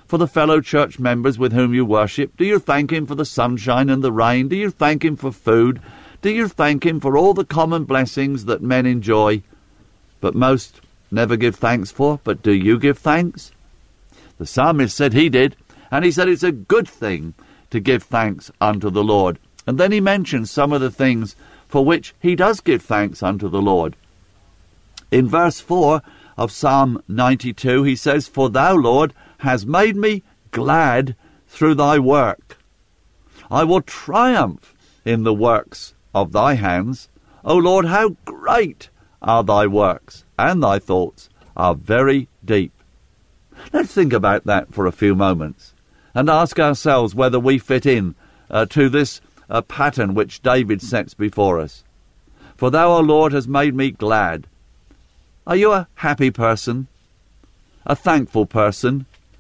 for the fellow church members with whom you worship? Do you thank him for the sunshine and the rain? Do you thank him for food? Do you thank him for all the common blessings that men enjoy, but most never give thanks for? But do you give thanks? The psalmist said he did, and he said it's a good thing to give thanks unto the Lord. And then he mentions some of the things for which he does give thanks unto the Lord. In verse 4 of Psalm 92, he says, "For thou, Lord, hast made me glad through thy work. I will triumph in the works of thy hands. O Lord, how great are thy works, and thy thoughts are very deep." Let's think about that for a few moments and ask ourselves whether we fit in to this pattern which David sets before us. For thou, O Lord, hast made me glad. Are you a happy person? A thankful person?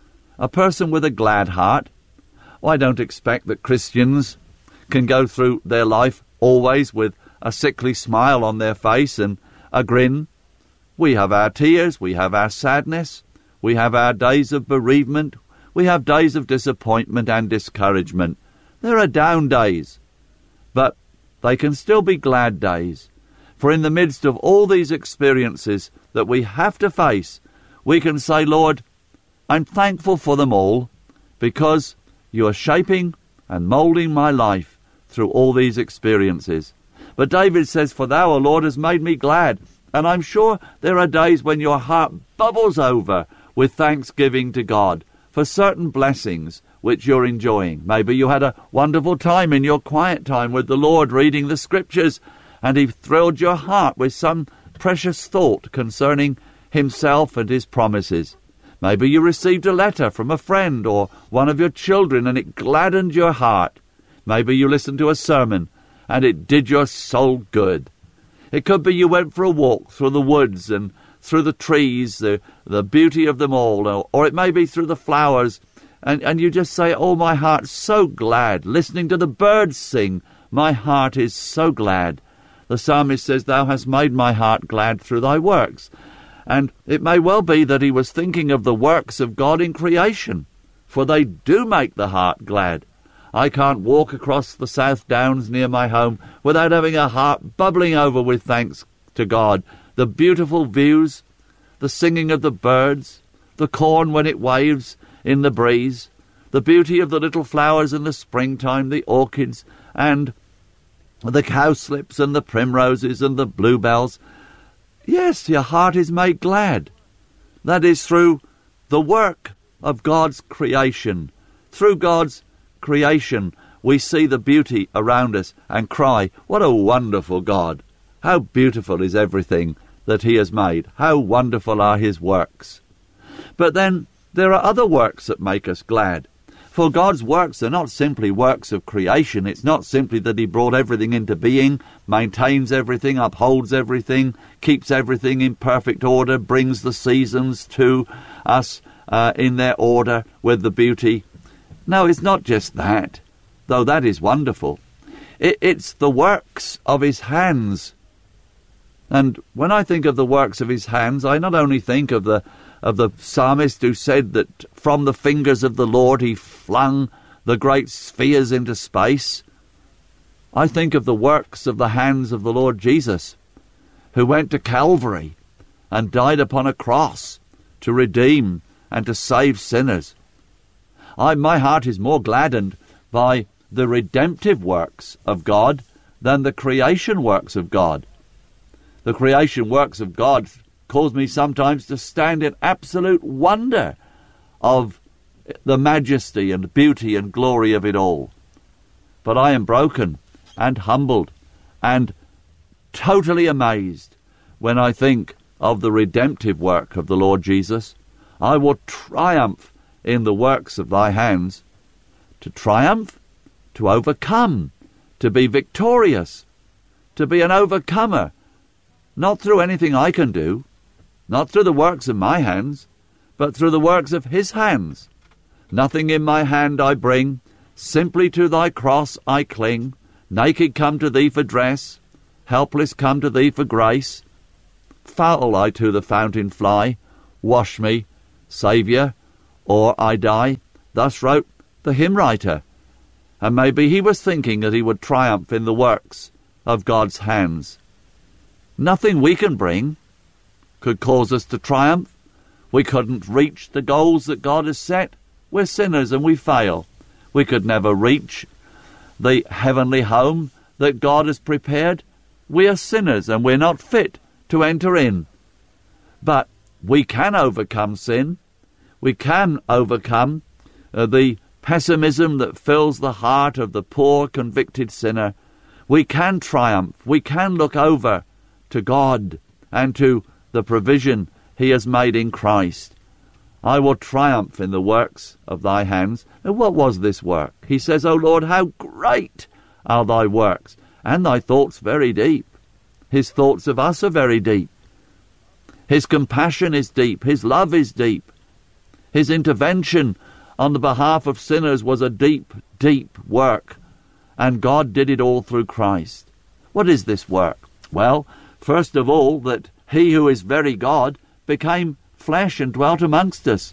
A person with a glad heart? Well, I don't expect that Christians can go through their life always with a sickly smile on their face and a grin. We have our tears, we have our sadness, we have our days of bereavement, we have days of disappointment and discouragement. There are down days, but they can still be glad days. For in the midst of all these experiences that we have to face, we can say, Lord, I'm thankful for them all, because you are shaping and moulding my life through all these experiences. But David says, for thou, O Lord, hast made me glad. And I'm sure there are days when your heart bubbles over with thanksgiving to God for certain blessings which you're enjoying. Maybe you had a wonderful time in your quiet time with the Lord reading the Scriptures, and he thrilled your heart with some precious thought concerning himself and his promises. Maybe you received a letter from a friend or one of your children, and it gladdened your heart. Maybe you listened to a sermon, and it did your soul good. It could be you went for a walk through the woods and through the trees, the beauty of them all, or it may be through the flowers, and you just say, oh, my heart's so glad. Listening to the birds sing, my heart is so glad. The psalmist says, thou hast made my heart glad through thy works. And it may well be that he was thinking of the works of God in creation, for they do make the heart glad. I can't walk across the South Downs near my home without having a heart bubbling over with thanks to God. The beautiful views, the singing of the birds, the corn when it waves in the breeze, the beauty of the little flowers in the springtime, the orchids, and the cowslips and the primroses and the bluebells. Yes, your heart is made glad. That is through the work of God's creation. Through God's creation, we see the beauty around us and cry, what a wonderful God! How beautiful is everything that he has made! How wonderful are his works! But then there are other works that make us glad. For God's works are not simply works of creation. It's not simply that he brought everything into being, maintains everything, upholds everything, keeps everything in perfect order, brings the seasons to us in their order with the beauty. No, it's not just that, though that is wonderful. It's the works of his hands. And when I think of the works of his hands, I not only think of the psalmist who said that from the fingers of the Lord he flung the great spheres into space. I think of the works of the hands of the Lord Jesus, who went to Calvary and died upon a cross to redeem and to save sinners. My heart is more gladdened by the redemptive works of God than the creation works of God. The creation works of God cause me sometimes to stand in absolute wonder of the majesty and beauty and glory of it all. But I am broken and humbled and totally amazed when I think of the redemptive work of the Lord Jesus. I will triumph in the works of thy hands. To triumph, to overcome, to be victorious, to be an overcomer, not through anything I can do, not through the works of my hands, but through the works of his hands. Nothing in my hand I bring, simply to thy cross I cling, naked come to thee for dress, helpless come to thee for grace. Foul I to the fountain fly, wash me, Saviour, or I die. Thus wrote the hymn writer. And maybe he was thinking that he would triumph in the works of God's hands. Nothing we can bring could cause us to triumph. We couldn't reach the goals that God has set. We're sinners and we fail. We could never reach the heavenly home that God has prepared. We are sinners and we're not fit to enter in. But we can overcome sin. We can overcome the pessimism that fills the heart of the poor, convicted sinner. We can triumph. We can look over to God and to the provision he has made in Christ. I will triumph in the works of thy hands. And what was this work? He says, O Lord, how great are thy works, and thy thoughts very deep. His thoughts of us are very deep. His compassion is deep. His love is deep. His intervention on the behalf of sinners was a deep, deep work. And God did it all through Christ. What is this work? Well, first of all, that he who is very God became flesh and dwelt amongst us.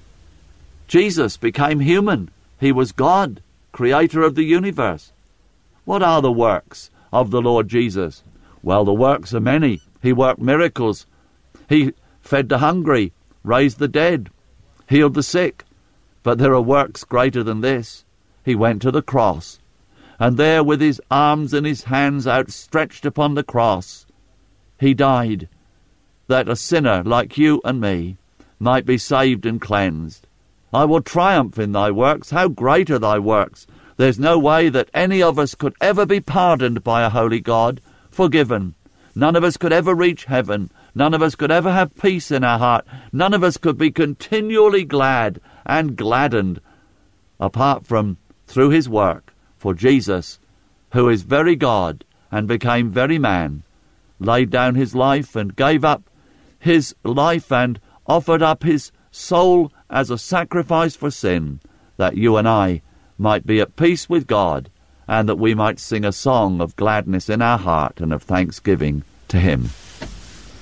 Jesus became human. He was God, creator of the universe. What are the works of the Lord Jesus? Well, the works are many. He worked miracles. He fed the hungry, raised the dead, healed the sick. But there are works greater than this. He went to the cross, and there with his arms and his hands outstretched upon the cross, he died, that a sinner like you and me might be saved and cleansed. I will triumph in thy works. How great are thy works! There's no way that any of us could ever be pardoned by a holy God, forgiven. None of us could ever reach heaven. None of us could ever have peace in our heart. None of us could be continually glad and gladdened apart from through his work. For Jesus, who is very God and became very man, laid down his life and gave up his life and offered up his soul as a sacrifice for sin, that you and I might be at peace with God, and that we might sing a song of gladness in our heart and of thanksgiving to him.